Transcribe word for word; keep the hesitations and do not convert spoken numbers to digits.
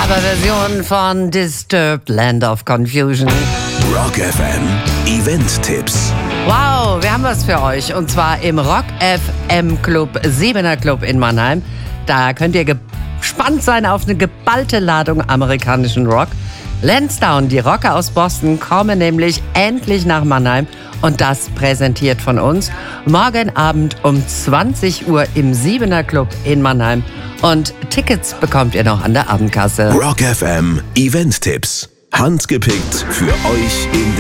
Coverversion von Disturbed, Land of Confusion. Rock F M Event-Tipps. Wow, wir haben was für euch. Und zwar im Rock F M Club, Siebener Club in Mannheim. Da könnt ihr gespannt sein auf eine geballte Ladung amerikanischen Rock. Lansdowne, die Rocker aus Boston, kommen nämlich endlich nach Mannheim. Und das präsentiert von uns morgen Abend um zwanzig Uhr im Siebener Club in Mannheim. Und Tickets bekommt ihr noch an der Abendkasse. Rock F M Event-Tipps. Handgepickt für euch in